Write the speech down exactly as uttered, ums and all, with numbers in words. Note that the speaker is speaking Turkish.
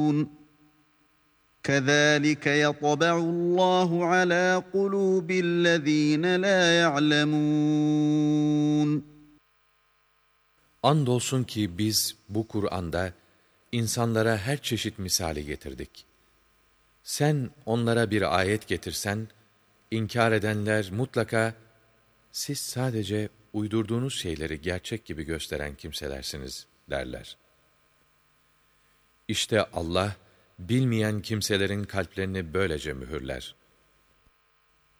كَذَٰلِكَ يَطْبَعُ اللّٰهُ عَلَى قُلُوبِ الَّذ۪ينَ لَا يَعْلَمُونَ Andolsun ki biz bu Kur'an'da insanlara her çeşit misali getirdik. Sen onlara bir ayet getirsen, inkar edenler mutlaka, siz sadece uydurduğunuz şeyleri gerçek gibi gösteren kimselersiniz derler. İşte Allah, bilmeyen kimselerin kalplerini böylece mühürler.